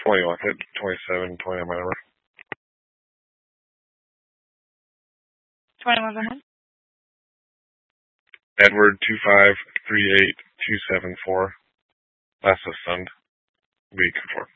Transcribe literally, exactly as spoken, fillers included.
twenty, like it, twenty-seven, twenty on my number. twenty-one one. Edward two five three eight two seven four. Last was son. Week before.